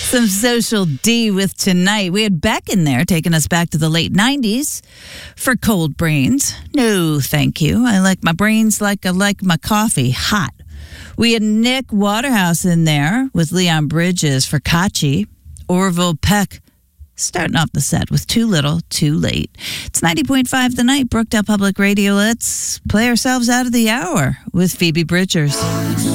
Some Social D with Tonight. We had Beck in there taking us back to the late 90s for Cold Brains. No, thank you. I like my brains like I like my coffee, hot. We had Nick Waterhouse in there with Leon Bridges for Kachi. Orville Peck starting off the set with Too Little, Too Late. It's 90.5 The Night, Brookdale Public Radio. Let's play ourselves out of the hour with Phoebe Bridgers.